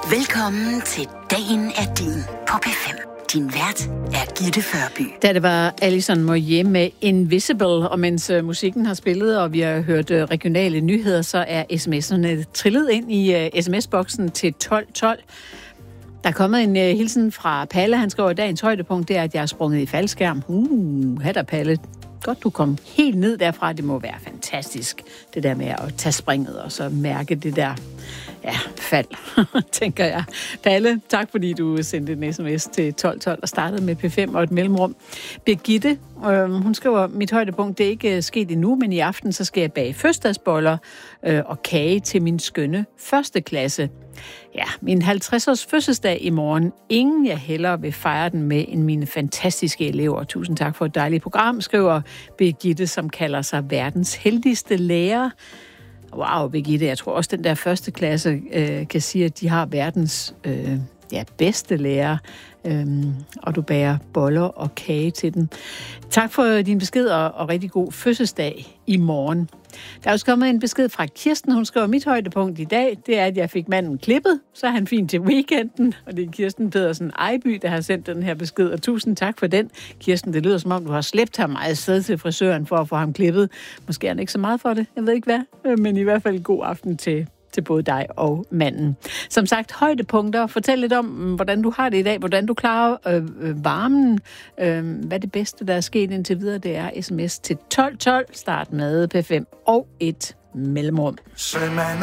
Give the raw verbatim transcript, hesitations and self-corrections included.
Velkommen til Dagen er din på P fem. Din vært er Gitte Førby. Da det var Alison Moyet med Invisible, og mens uh, musikken har spillet, og vi har hørt uh, regionale nyheder, så er sms'erne trillet ind i uh, sms-boksen til tolv tolv. Der er kommet en uh, hilsen fra Palle. Han skriver, at dagens højdepunkt det er, at jeg er sprunget i faldskærm. Uh, hatter Palle. Godt, du kom helt ned derfra. Det må være fantastisk, det der med at tage springet og så mærke det der, ja, fald, tænker jeg. Palle, tak fordi du sendte en sms til tolv tolv og startede med P fem og et mellemrum. Birgitte, øh, hun skriver, mit højdepunkt, det er ikke sket endnu, men i aften så skal jeg bage fødselsdagsboller øh, og kage til min skønne første klasse. Ja, min halvtreds-års fødselsdag i morgen. Ingen jeg hellere vil fejre den med end mine fantastiske elever. Tusind tak for et dejligt program, skriver Birgitte, som kalder sig verdens heldigste lærer. Wow, Birgitte, jeg tror også, den der første klasse øh, kan sige, at de har verdens øh, ja, bedste lærer, øhm, og du bager boller og kage til dem. Tak for din besked, og, og rigtig god fødselsdag i morgen. Der er også kommet en besked fra Kirsten. Hun skriver, mit højdepunkt i dag, det er, at jeg fik manden klippet, så er han fint til weekenden. Og det er Kirsten Pedersen Ejby, der har sendt den her besked, og tusind tak for den. Kirsten, det lyder som om, du har slæbt ham meget sted til frisøren for at få ham klippet. Måske er han ikke så meget for det, jeg ved ikke hvad, men i hvert fald god aften til til både dig og manden. Som sagt, højdepunkter. Fortæl lidt om, hvordan du har det i dag, hvordan du klarer øh, varmen, øh, hvad det bedste, der er sket indtil videre, det er sms til tolv tolv, start med P fem og et mellemrum.